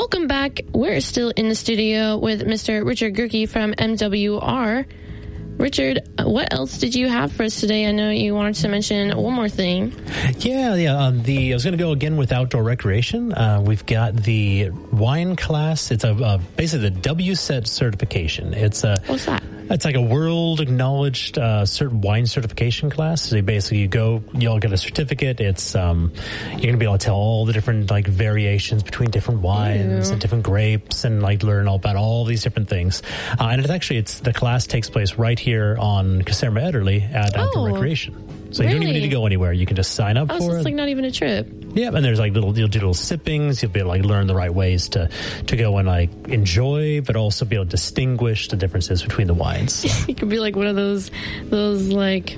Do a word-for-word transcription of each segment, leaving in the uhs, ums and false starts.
welcome back. We're still in the studio with Mister Richard Gerke from M W R. Richard, what else did you have for us today? I know you wanted to mention one more thing. Yeah, yeah. Um, the I was going to go again with outdoor recreation. Uh, we've got the wine class. It's a uh, basically the W S E T certification. It's a what's that? It's like a world acknowledged uh, certain wine certification class. So you basically you go, you'll get a certificate. It's um, you're gonna be able to tell all the different like variations between different wines Ew. and different grapes, and like learn all about all these different things. Uh, and it's actually it's the class takes place right here on Caserma Ederle at oh, Outdoor Recreation. So really? You don't even need to go anywhere. You can just sign up oh, for so it. It's like not even a trip. Yeah, and there's like little, you'll do little sippings. You'll be able to like learn the right ways to, to go and like enjoy, but also be able to distinguish the differences between the wines. So. You could be like one of those, those like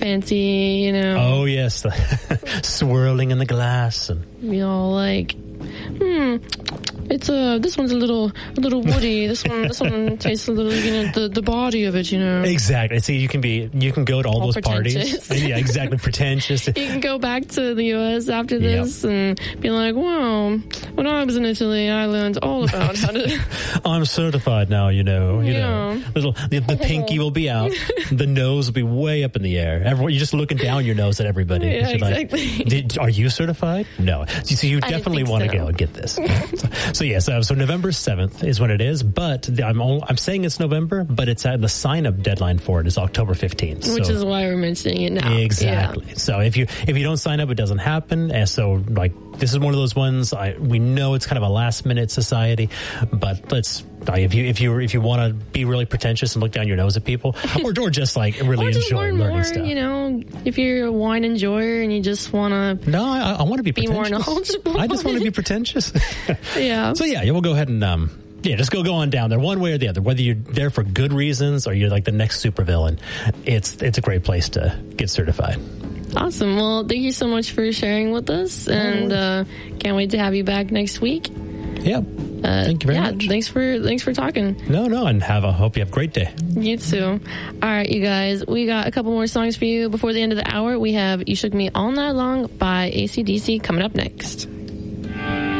fancy, you know. Oh yes, the swirling in the glass and be all like, hmm. It's a. This one's a little, a little woody. This one, this one tastes a little. You know, the, the body of it. You know. Exactly. See, you can be. You can go to all, all those parties. pretentious. Yeah, exactly. Pretentious. You can go back to the U S after this yep. and be like, "Wow, when I was in Italy, I learned all about how to." I'm certified now. You know. You yeah. know. Little the, the pinky will be out. The nose will be way up in the air. Everyone, you're just looking down your nose at everybody. Yeah, exactly. Like, Did, are you certified? No. So, so you definitely want to so. go and get this. so, so yes, uh, so November seventh is when it is, but the, I'm only, I'm saying it's November, but it's at the sign up deadline for it is October fifteenth. Which so, is why we're mentioning it now. Exactly. Yeah. So if you if you don't sign up, it doesn't happen. And so like this is one of those ones. I we know it's kind of a last minute society, but let's. If you if you if you want to be really pretentious and look down your nose at people, or or just like really or just enjoy learn learning more, stuff, you know, if you're a wine enjoyer and you just want to, no, I, I want to be be pretentious. more knowledgeable. I just want to be pretentious. Yeah. So yeah, yeah, we'll go ahead and um. Yeah, just go go on down there, one way or the other. Whether you're there for good reasons or you're like the next supervillain, it's it's a great place to get certified. Awesome. Well, thank you so much for sharing with us, and uh, can't wait to have you back next week. Yep. Uh, Thank you very yeah, much. Thanks for thanks for talking. No, no, and have a hope you have a great day. You too. All right, you guys, we got a couple more songs for you before the end of the hour. We have "You Shook Me All Night Long" by A C D C coming up next.